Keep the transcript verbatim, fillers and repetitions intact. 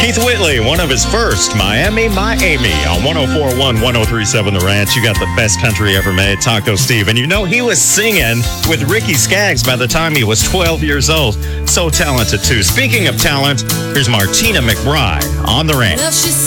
Keith Whitley, one of his first, Miami, Miami, on one oh four point one, one oh three point seven The Ranch. You got the best country ever made, Taco Steve. And you know, he was singing with Ricky Skaggs by the time he was twelve years old. So talented, too. Speaking of talent, here's Martina McBride on The Ranch.